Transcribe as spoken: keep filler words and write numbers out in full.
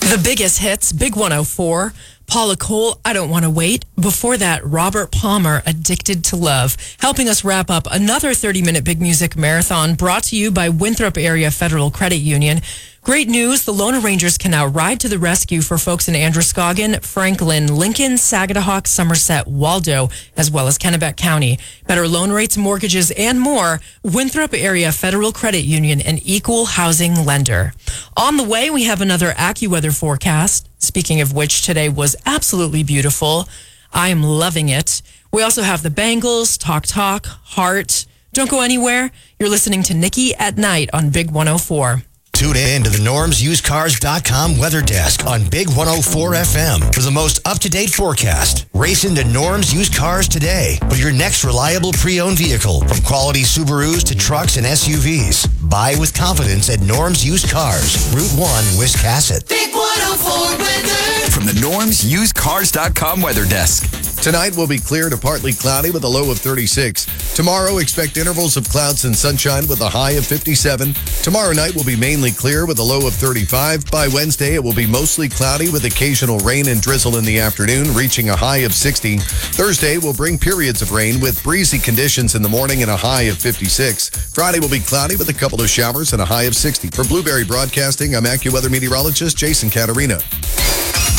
The biggest hits, Big one oh four. Paula Cole, I Don't Want to Wait. Before that, Robert Palmer, Addicted to Love. Helping us wrap up another thirty-minute Big Music Marathon brought to you by Winthrop Area Federal Credit Union. Great news, the Lona Rangers can now ride to the rescue for folks in Androscoggin, Franklin, Lincoln, Sagadahoc, Somerset, Waldo, as well as Kennebec County. Better loan rates, mortgages, and more. Winthrop Area Federal Credit Union, an equal housing lender. On the way, we have another AccuWeather forecast. Speaking of which, today was absolutely beautiful. I am loving it. We also have the Bangles, Talk Talk, Heart. Don't go anywhere. You're listening to Nikki at Night on Big one oh four. Tune in to the Norms Used Cars dot com weather desk on Big one oh four F M for the most up-to-date forecast. Race into Norms Used Cars today with your next reliable pre-owned vehicle, from quality Subarus to trucks and S U Vs. Buy with confidence at Norms Used Cars, Route one, Wiscasset. Big one oh four weather from the Norms Used Cars dot com weather desk. Tonight will be clear to partly cloudy with a low of thirty-six. Tomorrow, expect intervals of clouds and sunshine with a high of fifty-seven. Tomorrow night will be mainly clear with a low of thirty-five. By Wednesday, it will be mostly cloudy with occasional rain and drizzle in the afternoon, reaching a high of sixty. Thursday will bring periods of rain with breezy conditions in the morning and a high of fifty-six. Friday will be cloudy with a couple of showers and a high of sixty. For Blueberry Broadcasting, I'm AccuWeather meteorologist Jason Caterina.